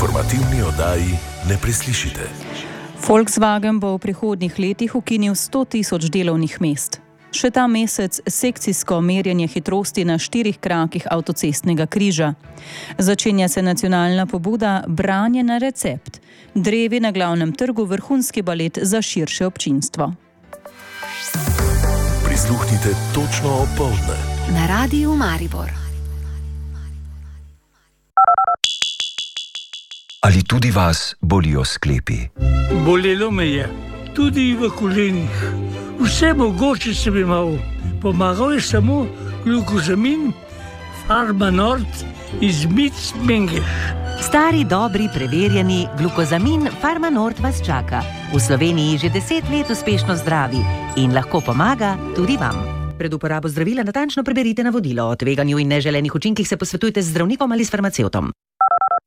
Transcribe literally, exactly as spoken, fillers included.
informativni oddaji ne preslišite. Volkswagen bo v prihodnjih letih ukinil sto tisoč delovnih mest. Še ta mesec sekcijsko merjenje hitrosti na štirih krakih avtocestnega križa. Začenja se nacionalna pobuda Branje na recept. Drevi na glavnem trgu vrhunski balet za širše občinstvo. Prisluhnite točno opoldne. Na Radiu Maribor. Ali tudi vas bolijo sklepi? Bolelo me je, tudi v kolenih. Vse mogoče sem imel. Pomagal je samo glukozamin, Farmanort iz Mic-Mengeš. Stari, dobri, preverjeni glukozamin Farmanort vas čaka. V Sloveniji že deset let uspešno zdravi in lahko pomaga tudi vam. Pred uporabo zdravila natančno preberite navodilo. O tveganju in neželenih učinkih se posvetujte z zdravnikom ali s farmacevtom.